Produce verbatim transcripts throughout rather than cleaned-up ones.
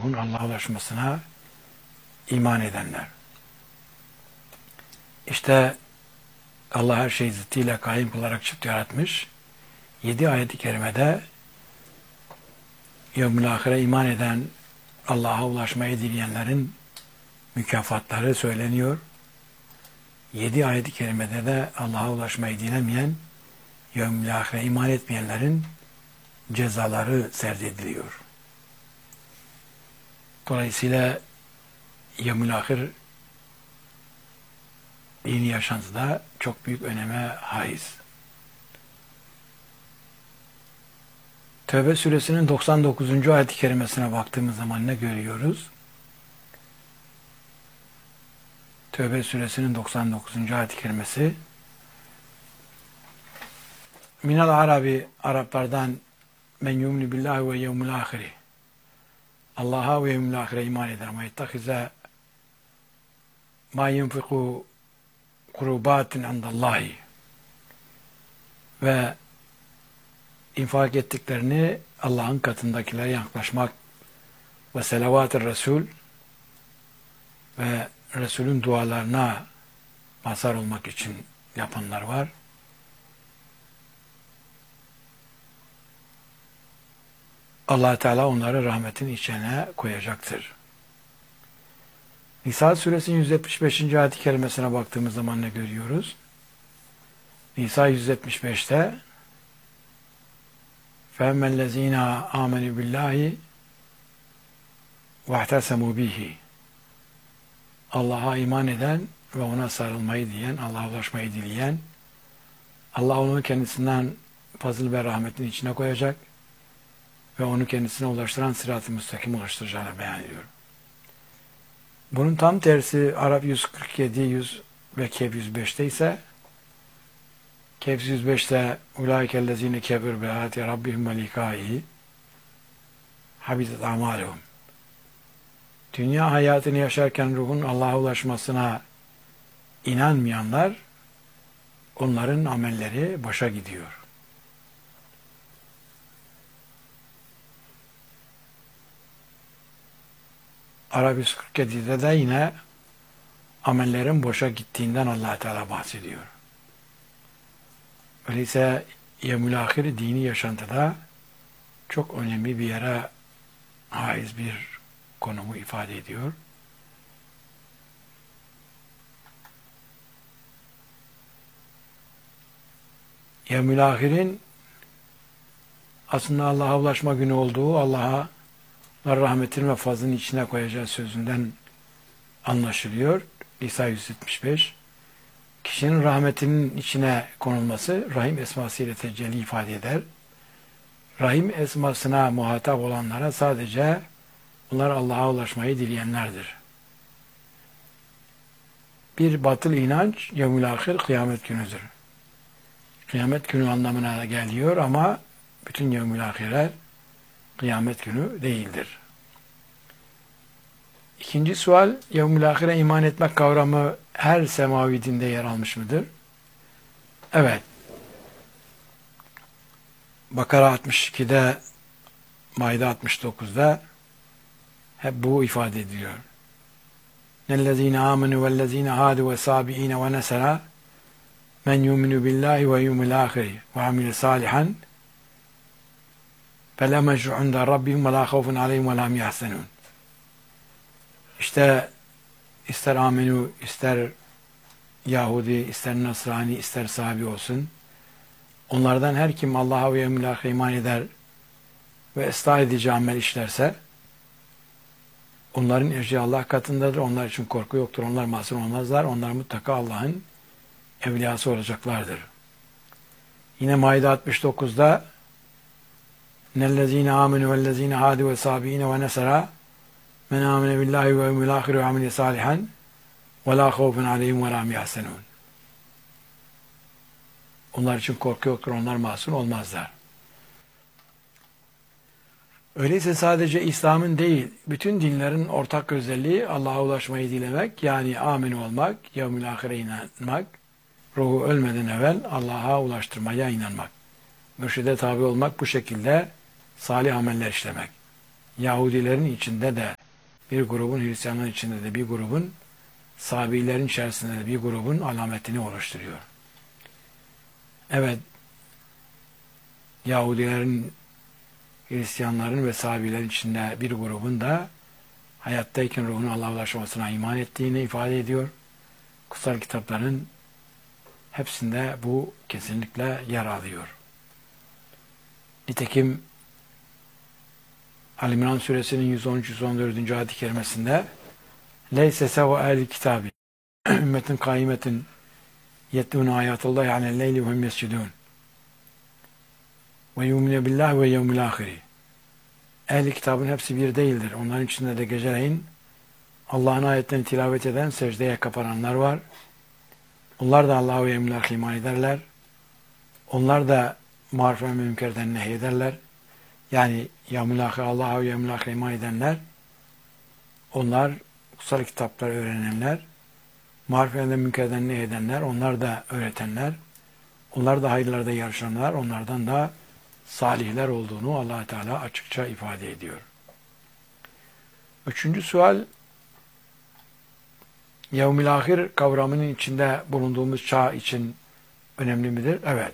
ruhun Allah'a ulaşmasına iman edenler. İşte Allah her şeyi zıttıyla kaim kılarak çift yaratmış. Yedi ayet-i kerimede yevmül ahire iman eden, Allah'a ulaşmayı dileyenlerin mükafatları söyleniyor. Yedi ayet-i kerimede de Allah'a ulaşmayı dilemeyen, yevmül ahire iman etmeyenlerin cezaları serdediliyor. Dolayısıyla yevmül ahir dini yaşantıda çok büyük öneme haiz. Tevbe suresinin doksan dokuzuncu ayet-i kerimesine baktığımız zaman ne görüyoruz? Tevbe suresinin doksan dokuzuncu ayet-i kerimesi Minel Arabi, Araplardan men yumni billahi ve yevmil ahiri, Allah'a ve yevmil ahire iman eder ve yettehize ma yunfiku kurubatin indallahi, ve infak ettiklerini Allah'ın katındakilere yaklaşmak ve selavat-ı Resul ve Resul'ün dualarına mazhar olmak için yapanlar var. Allah Teala onları rahmetin içine koyacaktır. Nisa suresinin yüz yetmiş beşinci ayet-i kerimesine baktığımız zaman ne görüyoruz? Nisa yüz yetmiş beşte فَاَمَّا الَّذ۪ينَ آمَنُوا بِاللّٰهِ وَاحْتَسَمُوا بِهِ, Allah'a iman eden ve ona sarılmayı diyen, Allah'a ulaşmayı dileyen, Allah onu kendisinden fazıl ve rahmetin içine koyacak ve onu kendisine ulaştıran sırat-ı müstakim ulaştıracağını beyan ediyor. Bunun tam tersi Arap yüz kırk yedi, yüz ve Kehf yüz beşte ise Kehf yüz beşte ulaikellezine kebir bi ayati rabbihim ve likaihi habitat amaluhum. Dünya hayatını yaşarken ruhun Allah'a ulaşmasına inanmayanlar, onların amelleri boşa gidiyor. Arap yüz kırk yedide de yine amellerin boşa gittiğinden Allah Teala bahsediyor. Öyleyse yevmül ahir dini yaşantıda çok önemli bir yere haiz bir konumu ifade ediyor. Yevmül ahirin aslında Allah'a ulaşma günü olduğu, Allah'a rahmetin ve fazlının içine koyacağı sözünden anlaşılıyor. Nisa yüz yetmiş beş. Kişinin rahmetinin içine konulması Rahim esmasıyla tecelli ifade eder. Rahim esmasına muhatap olanlara sadece bunlar Allah'a ulaşmayı dileyenlerdir. Bir batıl inanç yevmül ahir kıyamet günüdür. Kıyamet günü anlamına geliyor ama bütün yevmül ahirler kıyamet günü değildir. İkinci sual, yevmül ahire iman etmek kavramı her semavi dinde yer almış mıdır? Evet. Bakara altmış ikide, Maide altmış dokuzda hep bu ifade ediliyor. Nellezine amenu vellezine hadu ve sabiine ve nesera men yuminu billahi ve yumil ahiri ve amile salihan فَلَا مَجْرُ عِنْدَ رَبِّهِمْ وَلَا خَوْفٌ عَلَيْهِمْ وَلَا هُمْ يَحْزَنُونَ. İşte ister amenu, ister Yahudi, ister Nasrani, ister Sabi olsun, onlardan her kim Allah'a ve yevmil ahire iman eder ve ıslah edici amel işlerse, onların ecri Allah katındadır. Onlar için korku yoktur. Onlar masum olmazlar. Onlar mutlaka Allah'ın evliyası olacaklardır. Yine Maide altmış dokuzda nellezine amenu vellezine hadu ve sabiine ve nesera men amene billahi ve yevmil ahire ve amile salihan ve la khawfun aleyhim ve la hum yahzenun. Onlar için korku yoktur. Onlar masum olmazlar. Öyleyse sadece İslam'ın değil, bütün dinlerin ortak özelliği Allah'a ulaşmayı dilemek, yani amin olmak, yevmül ahire inanmak, ruhu ölmeden evvel Allah'a ulaştırmaya inanmak. Mürşide tabi olmak, bu şekilde salih ameller işlemek. Yahudilerin içinde de bir grubun Hristiyanların içinde de bir grubun, Sabilerin içerisinde de bir grubun alametini oluşturuyor. Evet, Yahudilerin, Hristiyanların ve Sabilerin içinde bir grubun da hayattayken ruhun Allah'a ulaşmasına iman ettiğini ifade ediyor. Kutsal kitapların hepsinde bu kesinlikle yer alıyor. Nitekim Ali-İmran suresinin yüz on üç yüz on dördüncü ayet-i kerimesinde leyse seva ehli kitabi ümmetin kaimetin yetlûne ayatullahi alel leyli ve hum yescudûn ve yu'minu billahi ve yevmil ahiri. Ehli kitabın hepsi bir değildir. Onların içinde de geceleyin Allah'ın ayetlerini tilavet eden, secdeye kapananlar var. Onlar da Allah'a ve yevmil ahire iman ederler. Onlar da maruf ve münkerden nehyederler. Yani yevmil ahire, Allah'a ve yevmil ahire iman edenler, onlar kutsal kitapları öğrenenler, maruf ve münkerden nehyedenler, onlar da öğretenler, onlar da hayırlarda yarışanlar, onlardan da salihler olduğunu Allah Teala açıkça ifade ediyor. Üçüncü sual, yevmil ahir kavramının içinde bulunduğumuz çağ için önemli midir? Evet.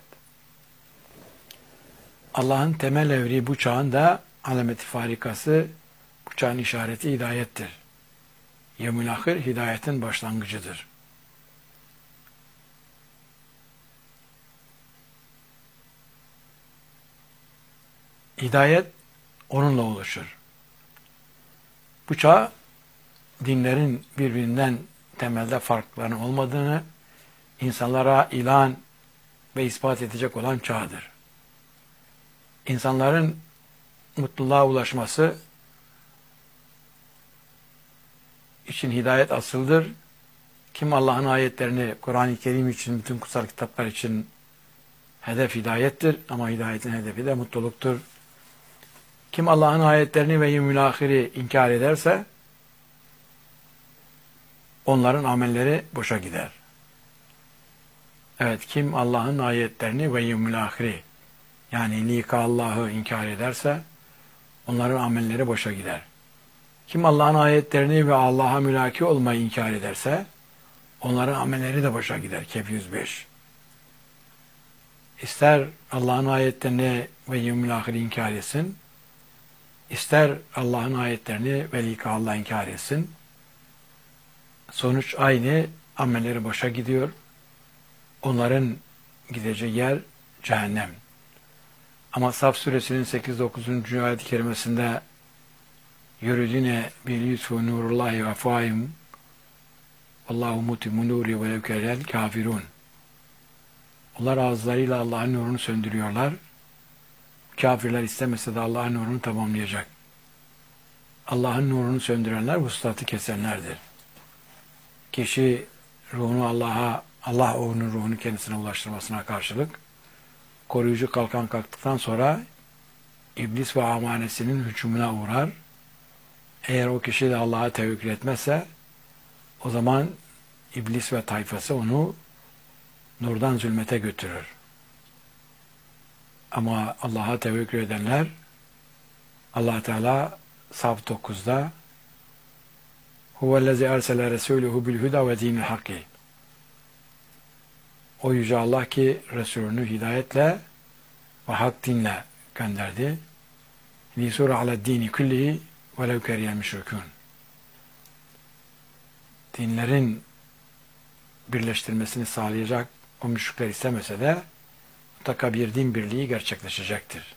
Allah'ın temel evri bu çağın da alameti farikası, bu çağın işareti hidayettir. Yevmil ahir hidayetin başlangıcıdır. Hidayet onunla oluşur. Bu çağ dinlerin birbirinden temelde farklarının olmadığını insanlara ilan ve ispat edecek olan çağdır. İnsanların mutluluğa ulaşması için hidayet asıldır. Kim Allah'ın ayetlerini, Kur'an-ı Kerim için, bütün kutsal kitaplar için hedef hidayettir ama hidayetin hedefi de mutluluktur. Kim Allah'ın ayetlerini ve yevmil ahiri inkar ederse onların amelleri boşa gider. Evet, kim Allah'ın ayetlerini ve yevmil ahiri yani lika Allah'ı inkar ederse onların amelleri boşa gider. Kim Allah'ın ayetlerini ve Allah'a mülaki olmayı inkar ederse onların amelleri de boşa gider. Kehf yüz beş. İster Allah'ın ayetlerini ve yevmil ahiri inkar etsin, ister Allah'ın ayetlerini ve lika Allah'ı inkar etsin, sonuç aynı, amelleri boşa gidiyor. Onların gideceği yer cehennem. Ama Saf suresinin sekiz dokuzuncu ayet-i kerimesinde yuridine bil yusfu nurullahi ve faim Allahu mutimmu nuri ve levkerel kafirun. Onlar ağızlarıyla Allah'ın nurunu söndürüyorlar. Kafirler istemese de Allah'ın nurunu tamamlayacak. Allah'ın nurunu söndürenler vuslatı kesenlerdir. Kişi ruhunu Allah'a, Allah onun ruhunu kendisine ulaştırmasına karşılık koruyucu kalkan kalktıktan sonra iblis ve amanesinin hücumuna uğrar. Eğer o kişi de Allah'a tevekkül etmezse o zaman iblis ve tayfası onu nurdan zulmete götürür. Ama Allah'a tevekkül edenler Allah Teala Saf dokuzda huvellezî ersele resûlühü bil huda ve dînil hakkî. O yüce Allah ki Resulünü hidayetle ve hak dinle gönderdi. Lisûre ala dîni küllihi ve lev keriyel müşrikûn. Dinlerin birleştirmesini sağlayacak o müşrikler istemese de mutlaka bir din birliği gerçekleşecektir.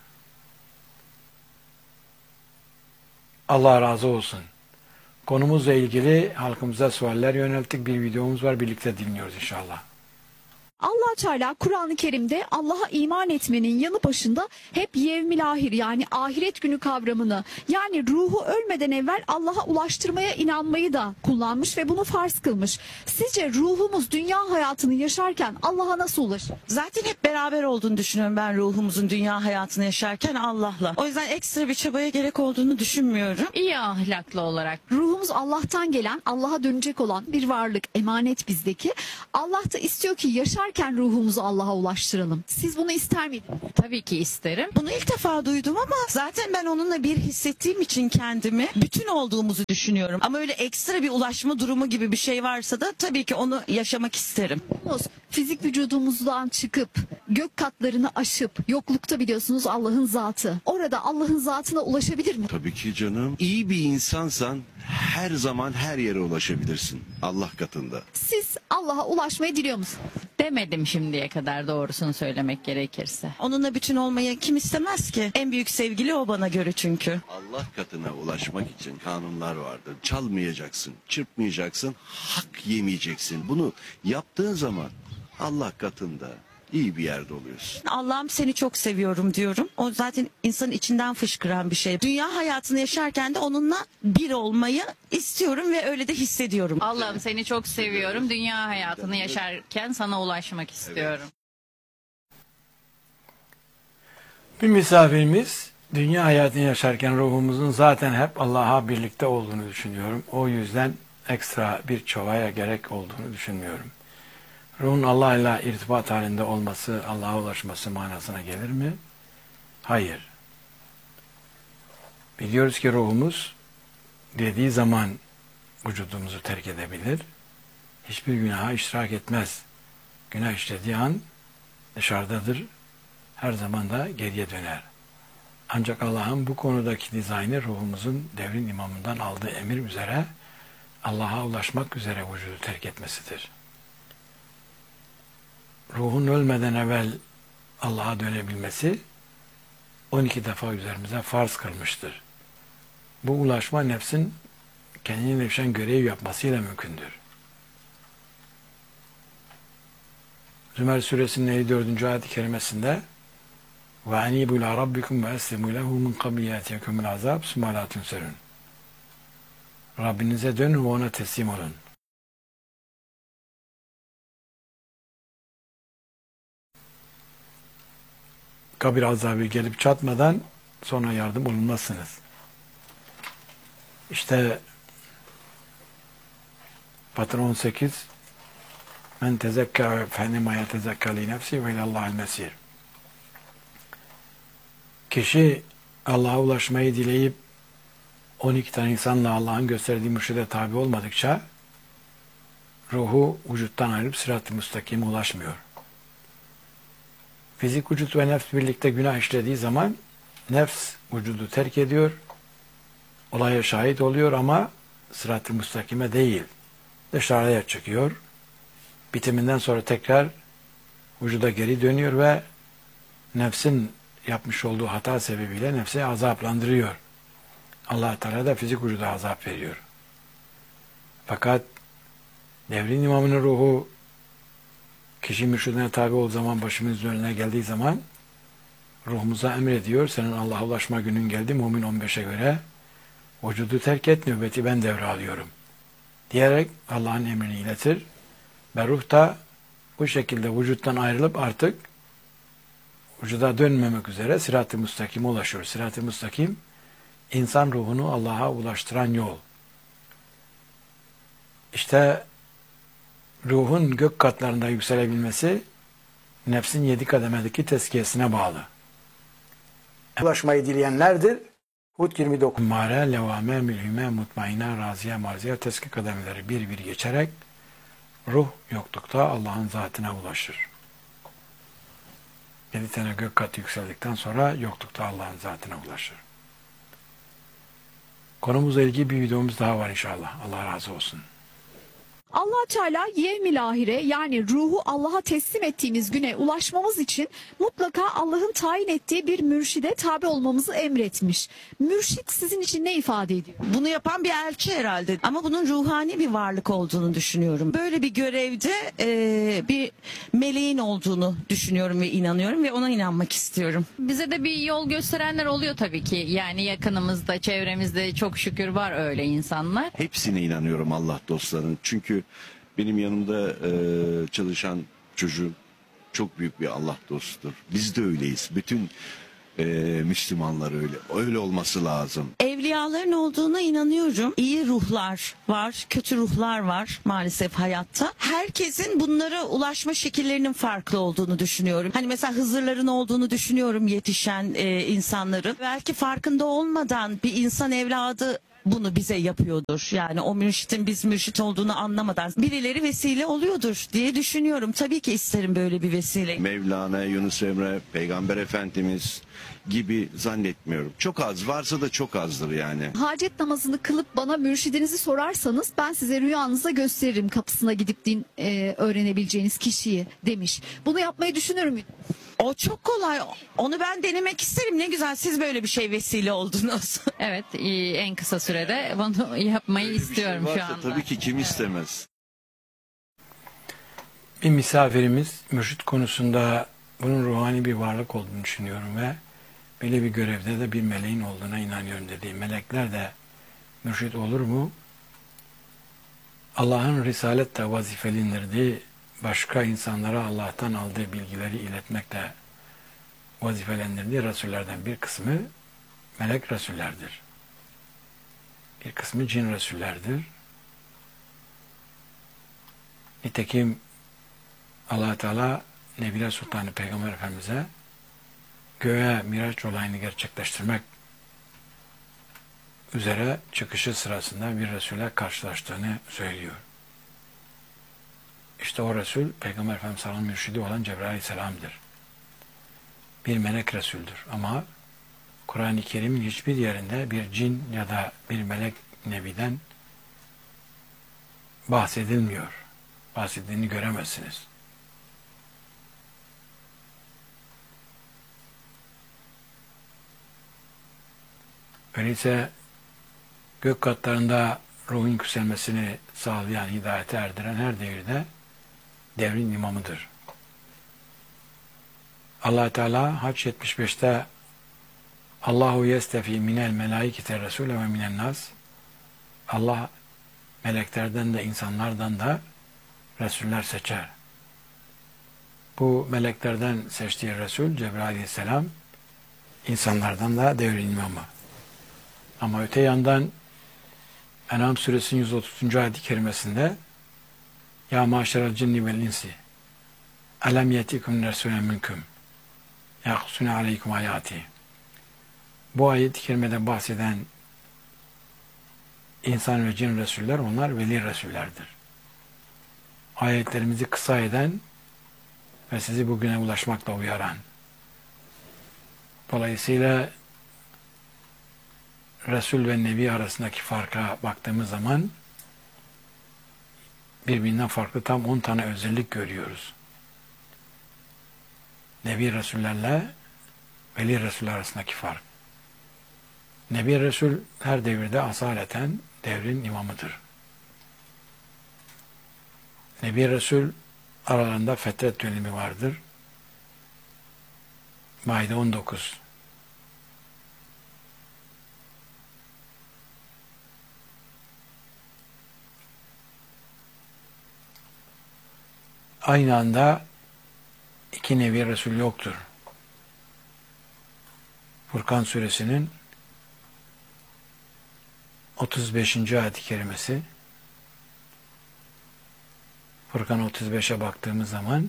Allah razı olsun. Konumuzla ilgili halkımıza sualler yönelttik. Bir videomuz var. Birlikte dinliyoruz inşallah. Allah Teala Kur'an-ı Kerim'de Allah'a iman etmenin yanı başında hep yevmil ahir yani ahiret günü kavramını yani ruhu ölmeden evvel Allah'a ulaştırmaya inanmayı da kullanmış ve bunu farz kılmış. Sizce ruhumuz dünya hayatını yaşarken Allah'a nasıl ulaşır? Zaten hep beraber olduğunu düşünüyorum ben ruhumuzun dünya hayatını yaşarken Allah'la. O yüzden ekstra bir çabaya gerek olduğunu düşünmüyorum. İyi ahlaklı olarak. Ruhumuz Allah'tan gelen, Allah'a dönecek olan bir varlık, emanet bizdeki. Allah da istiyor ki yaşarken yaşarken ruhumuzu Allah'a ulaştıralım. Siz bunu ister miydiniz? Tabii ki isterim. Bunu ilk defa duydum ama zaten ben onunla bir hissettiğim için kendimi bütün olduğumuzu düşünüyorum. Ama öyle ekstra bir ulaşma durumu gibi bir şey varsa da tabii ki onu yaşamak isterim. Fizik vücudumuzdan çıkıp gök katlarını aşıp yoklukta biliyorsunuz Allah'ın zatı. Orada Allah'ın zatına ulaşabilir mi? Tabii ki canım. İyi bir insansan her zaman her yere ulaşabilirsin. Allah katında. Siz Allah'a ulaşmayı diliyor musunuz? Demedim şimdiye kadar, doğrusunu söylemek gerekirse. Onunla bütün olmayı kim istemez ki? En büyük sevgili o bana göre çünkü. Allah katına ulaşmak için kanunlar vardır. Çalmayacaksın, çırpmayacaksın, hak yemeyeceksin. Bunu yaptığın zaman Allah katında iyi bir yerde oluyorsun. Allah'ım seni çok seviyorum diyorum. O zaten insanın içinden fışkıran bir şey. Dünya hayatını yaşarken de onunla bir olmayı istiyorum ve öyle de hissediyorum. Allah'ım seni çok seviyorum. Dünya hayatını yaşarken sana ulaşmak istiyorum. Bir misafirimiz dünya hayatını yaşarken ruhumuzun zaten hep Allah'a birlikte olduğunu düşünüyorum. O yüzden ekstra bir çabaya gerek olduğunu düşünmüyorum. Ruhun Allah ile irtibat halinde olması, Allah'a ulaşması manasına gelir mi? Hayır. Biliyoruz ki ruhumuz dediği zaman vücudumuzu terk edebilir. Hiçbir günaha iştirak etmez. Günah işlediği an dışarıdadır. Her zaman da geriye döner. Ancak Allah'ın bu konudaki dizaynı ruhumuzun devrin imamından aldığı emir üzere Allah'a ulaşmak üzere vücudu terk etmesidir. Ruhun ölmeden evvel Allah'a dönebilmesi on iki defa üzerimize farz kılmıştır. Bu ulaşma nefsin kendine düşen görev yapmasıyla mümkündür. Zümer suresinin elli dördüncü ayet-i kerimesinde وَاَنِيبُ لَا رَبِّكُمْ وَاَسْلِمُوا لَهُ مِنْ قَبْلِ يَاتِيَكُمُ الْعَذَابُ ثُمَّ لَا تُنْصَرُونَ Rabbinize dönün ve ona teslim olun. Kabir azabı gelip çatmadan sonra yardım olunmazsınız. İşte Fatır on sekiz Men tezekka fennema yetezekka li nefsi ve ilallahil mesir. Kişi Allah'a ulaşmayı dileyip on iki tane insanla Allah'ın gösterdiği mürşide tabi olmadıkça ruhu vücuttan ayrılıp sırat-ı müstakime ulaşmıyor. Fizik vücut ve nefs birlikte günah işlediği zaman nefs vücudu terk ediyor, olaya şahit oluyor ama sırat-ı müstakime değil, dışarıya çıkıyor. Bitiminden sonra tekrar vücuda geri dönüyor ve nefsin yapmış olduğu hata sebebiyle nefsi azaplandırıyor. Allah Teala da fizik vücuda azap veriyor. Fakat devrin imamının ruhu kişi mürşidine tabi olduğu zaman, başımızın önüne geldiği zaman ruhumuza emrediyor. Senin Allah'a ulaşma günün geldi. Mümin on beşe göre vücudu terk et, nöbeti ben devralıyorum diyerek Allah'ın emrini iletir. Ve ruh da bu şekilde vücuttan ayrılıp artık vücuda dönmemek üzere sırat-ı müstakime ulaşıyor. Sırat-ı müstakim insan ruhunu Allah'a ulaştıran yol. İşte ruhun gök katlarında yükselebilmesi nefsin yedi kademedeki tezkiyesine bağlı. Ulaşmayı dileyenlerdir. Hud yirmi dokuz. Mare, levame, mülhüme, mutmainne, raziye, marziye tezki kademeleri bir bir geçerek ruh yoklukta Allah'ın zatına ulaşır. Yedi tane gök katı yükseldikten sonra yoklukta Allah'ın zatına ulaşır. Konumuzla ilgili bir videomuz daha var inşallah. Allah razı olsun. Allah Teala yevmil ahire yani ruhu Allah'a teslim ettiğimiz güne ulaşmamız için mutlaka Allah'ın tayin ettiği bir mürşide tabi olmamızı emretmiş. Mürşit sizin için ne ifade ediyor? Bunu yapan bir elçi herhalde ama bunun ruhani bir varlık olduğunu düşünüyorum. Böyle bir görevde e, bir meleğin olduğunu düşünüyorum ve inanıyorum ve ona inanmak istiyorum. Bize de bir yol gösterenler oluyor tabii ki. Yani yakınımızda, çevremizde çok şükür var öyle insanlar. Hepsine inanıyorum Allah dostlarının. Çünkü benim yanımda e, çalışan çocuğum çok büyük bir Allah dostudur. Biz de öyleyiz. Bütün e, Müslümanlar öyle. Öyle olması lazım. Evliyaların olduğuna inanıyorum. İyi ruhlar var, kötü ruhlar var maalesef hayatta. Herkesin bunlara ulaşma şekillerinin farklı olduğunu düşünüyorum. Hani mesela Hızırların olduğunu düşünüyorum, yetişen e, insanların. Belki farkında olmadan bir insan evladı bunu bize yapıyordur. Yani o mürşitin biz mürşit olduğunu anlamadan birileri vesile oluyordur diye düşünüyorum. Tabii ki isterim böyle bir vesile. Mevlana, Yunus Emre, Peygamber Efendimiz gibi zannetmiyorum. Çok az, varsa da çok azdır yani. Hacet namazını kılıp bana mürşidinizi sorarsanız ben size rüyanızda gösteririm kapısına gidip din e, öğrenebileceğiniz kişiyi demiş. Bunu yapmayı düşünürüm. O çok kolay. Onu ben denemek isterim. Ne güzel siz böyle bir şey vesile oldunuz. Evet, e, en kısa sürede bunu yapmayı Öyle bir istiyorum şey şu varsa anda. tabii ki kim istemez? Bir misafirimiz mürşit konusunda bunun ruhani bir varlık olduğunu düşünüyorum ve böyle bir görevde de bir meleğin olduğuna inanıyorum dediği. Melekler de mürşit olur mu? Allah'ın risaletle vazifelindirdiği, başka insanlara Allah'tan aldığı bilgileri iletmekle vazifelendirdiği Resullerden bir kısmı melek Resullerdir. Bir kısmı cin Resullerdir. Nitekim Allah Teala Nebiler Sultanı Peygamber Efendimiz'e göğe Miraç olayını gerçekleştirmek üzere çıkışı sırasında bir Resul'e karşılaştığını söylüyor. İşte o Resul Peygamber Efendimiz sallallahu mürşidi olan Cebrail Aleyhisselam'dır. Bir melek Resul'dür ama Kur'an-ı Kerim'in hiçbir yerinde bir cin ya da bir melek nebiden bahsedilmiyor. Bahsedildiğini göremezsiniz. Öyleyse gök katlarında ruhun yükselmesini sağlayan, hidayete erdiren her devirde devrin imamıdır. Allah Teala Hac yetmiş beşte Allahu yestefi minel melaikete resule ve minen nas, Allah meleklerden de insanlardan da Resuller seçer. Bu meleklerden seçtiği Resul Cebrail Aleyhisselam, insanlardan da devrin imamı. Ama öte yandan En'am suresinin yüz otuzuncu ayet-i kerimesinde Ya maşeral cinni vel insi elem yetikum resulun minkum yakusune aleykum ayati. Bu ayet-i kerimede bahseden insan ve cin resuller, onlar veli resullerdir. Ayetlerimizi kısa eden ve sizi bugüne ulaşmakla uyaran. Dolayısıyla Resul ve Nebi arasındaki farka baktığımız zaman birbirinden farklı tam on tane özellik görüyoruz. Nebi Resullerle Veli Resuller arasındaki fark. Nebi Resul her devirde asaleten devrin imamıdır. Nebi Resul aralarında fetret dönemi vardır. Maide on dokuz. Aynı anda iki Nebi Resul yoktur. Furkan suresinin otuz beşinci ayet-i kerimesi. Furkan otuz beşe baktığımız zaman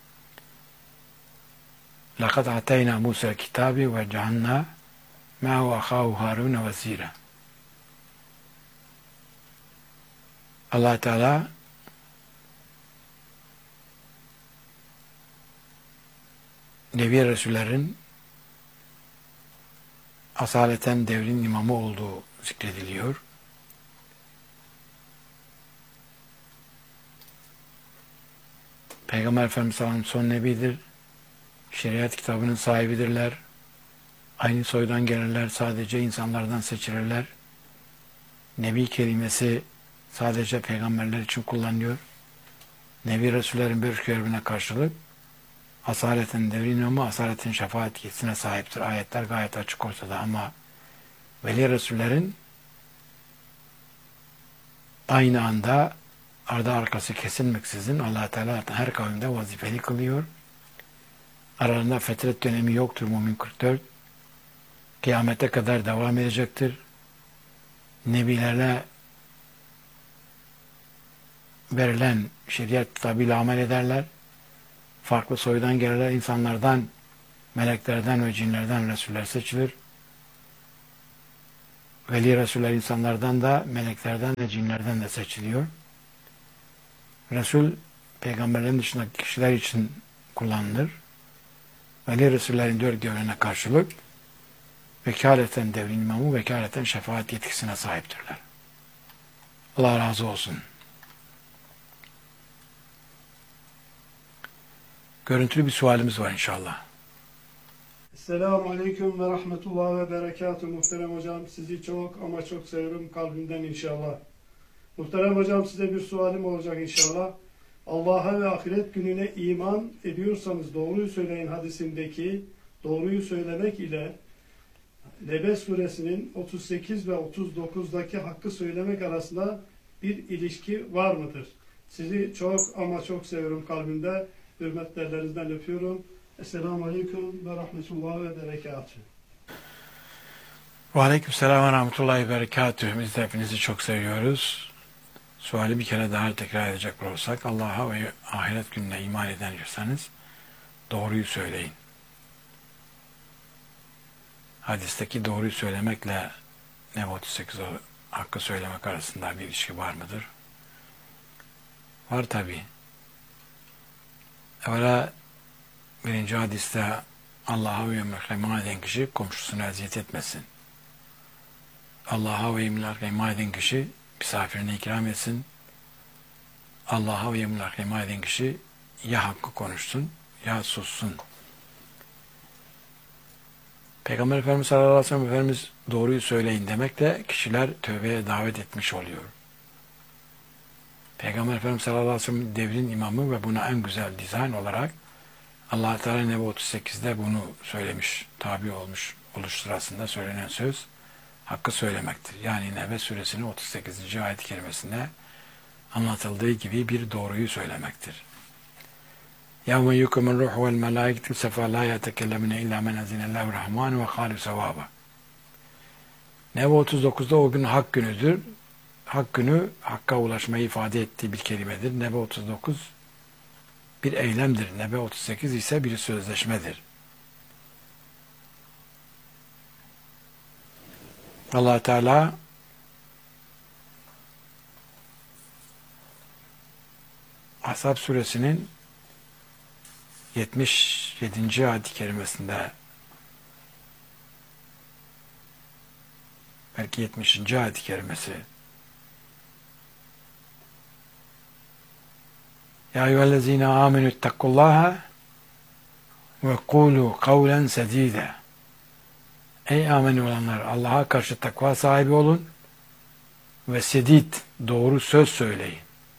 لَقَدْ عَتَيْنَا مُوسَى الْكِتَابِ وَجَعَلْنَا مَعَهُ أَخَاهُ هَارُونَ وَزِيرًا. Allah Teala Nebi Resullerin asaleten devrin imamı olduğu zikrediliyor. Peygamber Efendimiz sallallahu aleyhi ve sellem son nebidir. Şeriat kitabının sahibidirler. Aynı soydan gelirler. Sadece insanlardan seçilirler. Nebi kelimesi sadece peygamberler için kullanılıyor. Nebi Resullerin bir görevine karşılık asaleten devrin imamı, asaletin şefaat yetkisine sahiptir. Ayetler gayet açık ortada ama Veli Resullerin aynı anda ardı arkası kesilmeksizin Allah Teala her kavimde vazifeli kılıyor. Aralarında fetret dönemi yoktur Mümin kırk dört. kıyamete kadar devam edecektir. Nebilerle verilen şeriat kitabıyla amel ederler. Farklı soydan gelirler, insanlardan, meleklerden ve cinlerden Resuller seçilir. Veli Resuller insanlardan da, meleklerden de, cinlerden de seçiliyor. Resul, peygamberlerin dışındaki kişiler için kullanılır. Veli Resullerin dört görevine karşılık vekaleten devrin imamı, vekaleten şefaat yetkisine sahiptirler. Allah razı olsun. Görüntülü bir sualimiz var inşallah. Esselamu Aleyküm ve Rahmetullah ve Berekatuhu. Muhterem hocam, sizi çok ama çok seviyorum kalbimden inşallah. Muhterem hocam, size bir sualim olacak inşallah. Allah'a ve ahiret gününe iman ediyorsanız doğruyu söyleyin hadisindeki doğruyu söylemek ile Lebe suresinin otuz sekiz ve otuz dokuzdaki hakkı söylemek arasında bir ilişki var mıdır? Sizi çok ama çok seviyorum kalbimde. Hürmetli ellerinizden öpüyorum. Esselamu Aleyküm ve Rahmetullah ve Berekatuhu. Ve Aleyküm selam ve Rahmetullahi ve Berekatuhu. Biz de hepinizi çok seviyoruz. Suali bir kere daha tekrar edecek olursak, Allah'a ve ahiret gününe iman ediyorsanız doğruyu söyleyin. Hadisteki doğruyu söylemekle Nebe otuz sekiz hakkı söylemek arasında bir ilişki var mıdır? Var tabi. Evvela birinci hadiste Allah'a ve yevmil iman eden kişi komşusuna eziyet etmesin. Allah'a ve yevmil iman eden kişi misafirine ikram etsin. Allah'a ve yevmil iman eden kişi ya hakkı konuşsun ya sussun. Peygamber Efendimiz sallallahu aleyhi ve sellem Efendimiz doğruyu söyleyin demekle kişiler tövbeye davet etmiş oluyor. Peygamber Efendimiz sallallahu aleyhi ve sellem devrin imamı ve buna en güzel dizayn olarak Allah Teala Nebe otuz sekizde bunu söylemiş, tabi olmuş oluş sırasında söylenen söz hakkı söylemektir. Yani Nebe suresinin otuz sekizinci ayet-i kerimesinde anlatıldığı gibi bir doğruyu söylemektir. يَوْمَ يُكُمُ الرُّحُ وَالْمَلَائِكَةُ سَفَى لَا يَتَكَلَّمُونَ إِلَّا مَنْ أَذِنَ اللّٰهُ الرَّحْمَنُ وَقَالُوا سَوَابًا. Nebe otuz dokuzda o gün hak günüdür. Hak günü, hakka ulaşmayı ifade ettiği bir kelimedir. Nebe otuz dokuz bir eylemdir. Nebe otuz sekiz ise bir sözleşmedir. Allah Teala Ahzab suresinin yetmiş yedinci ayet-i kerimesinde, belki yetmişinci ayet-i kerimesi, Ya eyyühellezine amenü ittakullaha ve kulu kavlen sedide. Ey amenü olanlar, Allah'a karşı takva sahibi olun ve sedid, doğru söz söyleyin.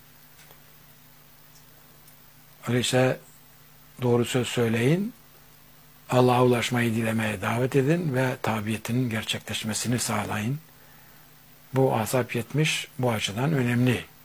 Öyleyse doğru söz söyleyin, Allah'a ulaşmayı dilemeye davet edin ve tabiyetinin gerçekleşmesini sağlayın. Bu Ahzab yetmiş bu açıdan önemli.